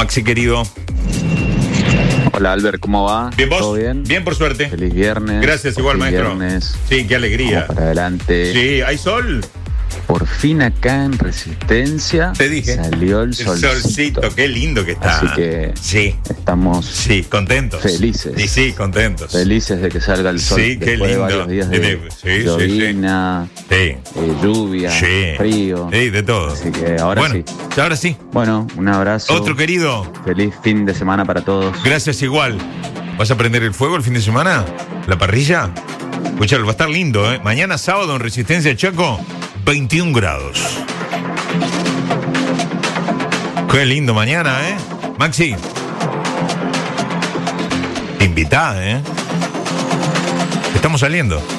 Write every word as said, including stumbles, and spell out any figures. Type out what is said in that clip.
Maxi, querido. Hola, Albert, ¿cómo va? ¿Bien vos? ¿Todo bien? Bien, por suerte. Feliz viernes. Gracias, igual, Feliz maestro. Viernes. Sí, qué alegría. Vamos para adelante. Sí, ¿hay sol? Por fin acá en Resistencia Te dije. salió el El solcito. solcito, qué lindo que está. Así que sí, estamos sí, contentos. felices. Sí, sí, contentos. Felices de que salga el sol. Sí, qué después lindo. de varios días de De- sí, sí, llovina, Sí, eh, lluvia, sí. frío. Sí, de todo. Así que ahora bueno, sí. ahora sí. Bueno, un abrazo. Otro querido. Feliz fin de semana para todos. Gracias igual. ¿Vas a prender el fuego el fin de semana? ¿La parrilla? Escuchalo, va a estar lindo, ¿eh? Mañana sábado en Resistencia Chaco, veintiún grados. Qué lindo mañana, ¿eh? Maxi. Invitá, ¿eh? Estamos saliendo.